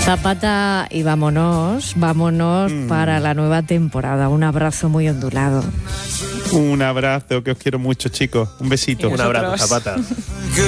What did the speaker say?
Zapata y vámonos para la nueva temporada. Un abrazo muy ondulado. Un abrazo, que os quiero mucho, chicos. Un besito. Un abrazo, Zapata.